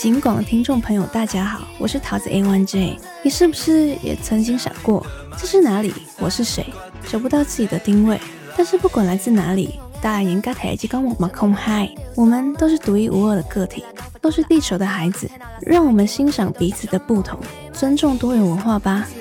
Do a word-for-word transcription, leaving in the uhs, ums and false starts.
警广的听众朋友大家好，我是桃子 A 一 J。 你是不是也曾经想过这是哪里，我是谁，找不到自己的定位？但是不管来自哪里，大家应该台积跟我们空嗨，我们都是独一无二的个体，都是地球的孩子，让我们欣赏彼此的不同，尊重多元文化吧。